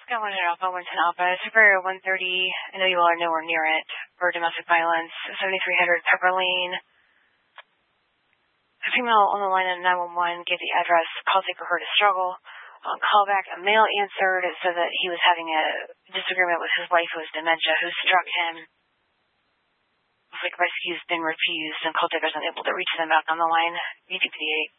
Skyline Alpha, Winston Alpha, Superior 130. I know you all are nowhere near it for domestic violence. 7300 Pepper Lane. A female on the line at 911 gave the address. Call taker heard a struggle. On callback, a male answered. It said that he was having a disagreement with his wife who has dementia, who struck him. Looks like rescue's been refused and call taker's unable to reach them back on the line. EDPD 8.